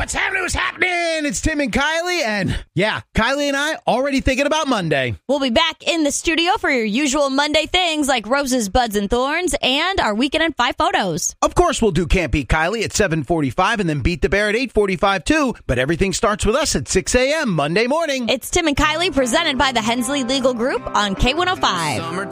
What's happening? What's happening? It's Tim and Kylie, and yeah, Kylie and I already thinking about Monday. We'll be back in the studio for your usual Monday things like roses, buds, and thorns, and our Weekend in 5 photos. Of course, we'll do Can't Beat Kylie at 7:45 and then Beat the Bear at 8:45 too, but everything starts with us at 6 a.m. Monday morning. It's Tim and Kylie presented by the Hensley Legal Group on K105.